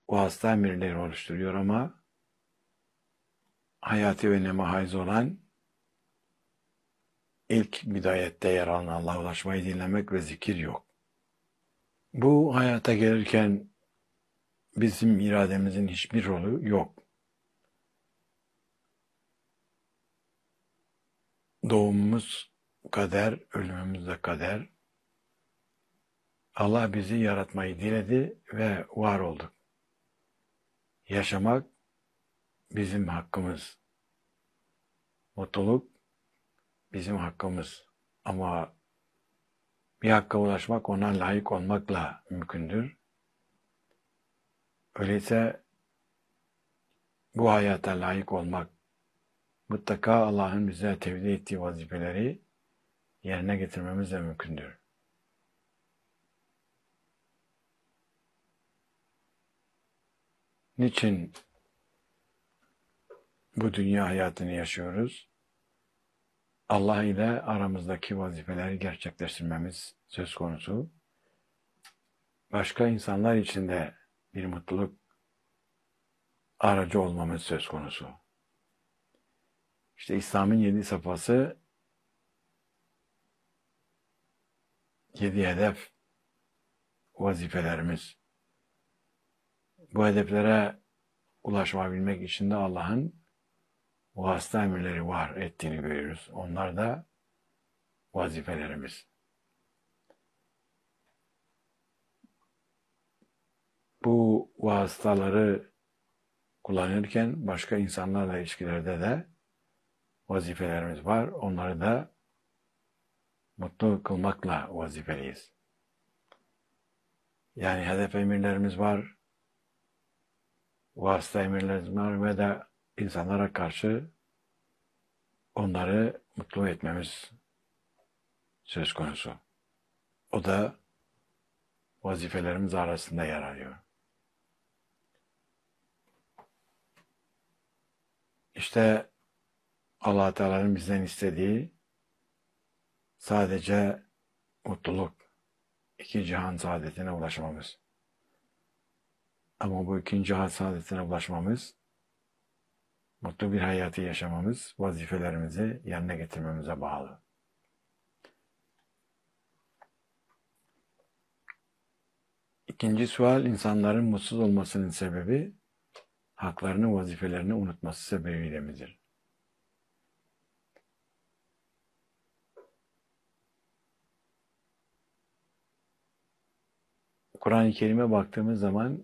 vasıta emirleri oluşturuyor ama hayati öneme haiz olan ilk bidayette yer alan Allah'a ulaşmayı dinlemek ve zikir yok. Bu hayata gelirken bizim irademizin hiçbir rolü yok. Doğumumuz kader, ölümümüz de kader. Allah bizi yaratmayı diledi ve var olduk. Yaşamak bizim hakkımız. Mutluluk bizim hakkımız. Ama bir hakka ulaşmak ona layık olmakla mümkündür. Öyleyse bu hayata layık olmak, mutlaka Allah'ın bize tevdi ettiği vazifeleri yerine getirmemiz de mümkündür. Niçin bu dünya hayatını yaşıyoruz? Allah ile aramızdaki vazifeleri gerçekleştirmemiz söz konusu. Başka insanlar için de bir mutluluk aracı olmamız söz konusu. İşte İslam'ın 7 safhası, 7 hedef vazifelerimiz. Bu hedeflere ulaşabilmek için de Allah'ın vasıta emirleri var ettiğini görüyoruz. Onlar da vazifelerimiz. Bu vasıtaları kullanırken başka insanlarla ilişkilerde de vazifelerimiz var. Onları da mutlu kılmakla vazifeliyiz. Yani hedef emirlerimiz var, vasıta emirlerimiz var ve de insanlara karşı onları mutlu etmemiz söz konusu. O da vazifelerimiz arasında yer alıyor. İşte Allah Teala'nın bizden istediği sadece mutluluk, iki cihan saadetine ulaşmamız. Ama bu ikinci cihan saadetine ulaşmamız, mutlu bir hayatı yaşamamız, vazifelerimizi yerine getirmemize bağlı. İkinci sual, insanların mutsuz olmasının sebebi, haklarını, vazifelerini unutması sebebiyle midir? Kur'an-ı Kerim'e baktığımız zaman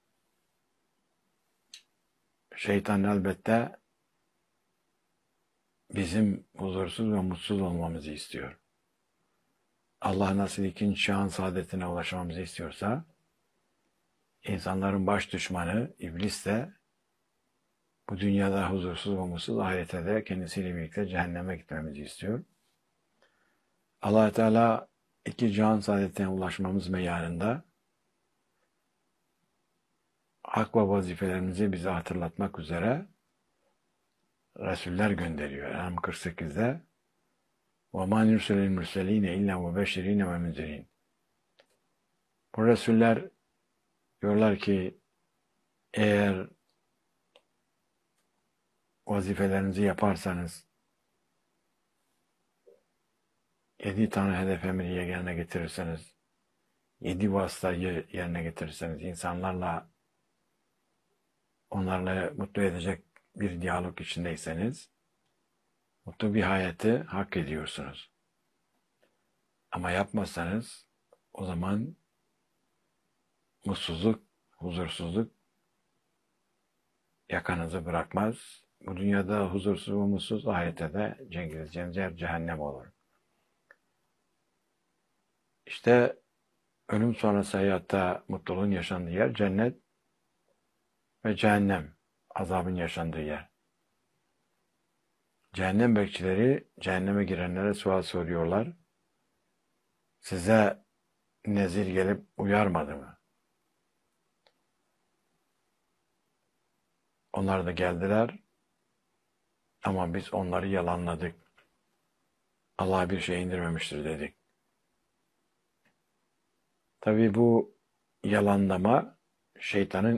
şeytan elbette bizim huzursuz ve mutsuz olmamızı istiyor. Allah nasıl ikinci çağın saadetine ulaşmamızı istiyorsa, insanların baş düşmanı iblis de bu dünyada huzursuz ve mutsuz, ahirete de kendisiyle birlikte cehenneme gitmemizi istiyor. Allah Teala iki cihan saadetine ulaşmamız meyanında hak ve vazifelerimizi bize hatırlatmak üzere Resuller gönderiyor. En'am 48'de وَمَا نُرْسِلِ الْمُرْسَلِينَ اِلَّا وَبَشِرِينَ وَمُنْذِرِينَ. Bu Resuller diyorlar ki eğer vazifelerinizi yaparsanız 7 tane hedef emri yerine getirirseniz 7 vasıtayı yerine getirirseniz insanlarla onlarla mutlu edecek bir diyalog içindeyseniz mutlu bir hayatı hak ediyorsunuz. Ama yapmazsanız o zaman mutsuzluk, huzursuzluk yakanızı bırakmaz. Bu dünyada huzursuz ve mutsuz, ahirette de gideceğiniz yer cehennem olur. İşte ölüm sonrası hayatta mutluluğun yaşandığı yer cennet ve cehennem, azabın yaşandığı yer. Cehennem bekçileri cehenneme girenlere sual soruyorlar. Size nezir gelip uyarmadı mı? Onlar da geldiler ama biz onları yalanladık. Allah bir şey indirmemiştir dedik. Tabii bu yalanlama şeytanın